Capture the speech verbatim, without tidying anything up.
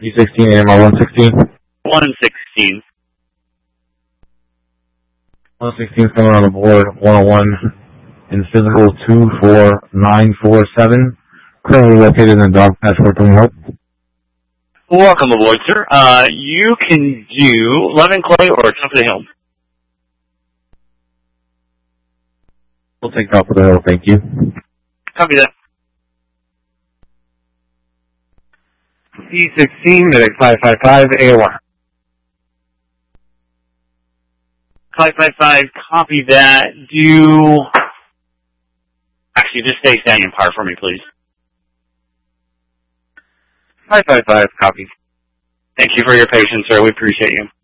E sixteen, A M R one sixteen. one sixteen. one sixteen is coming on the board, one oh one in physical two four nine four seven. Currently located in the dog patch. Where can we help? Welcome aboard, sir. Uh, you can do Levin Clay or Top of the Hill. We'll take Top of the Hill, thank you. Copy that. E sixteen, medic five five five, A O R. five five five, copy that. Do... Actually, just stay standing in par for me, please. five five five, copy. Thank you for your patience, sir. We appreciate you.